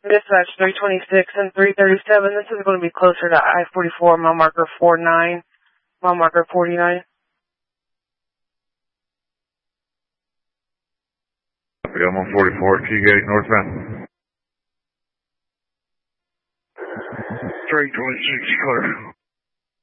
Dispatch 326 and 337. This is going to be closer to I-44, mile marker 49, mile marker 49. I'm on 44, T-Gate northbound. 326, clear.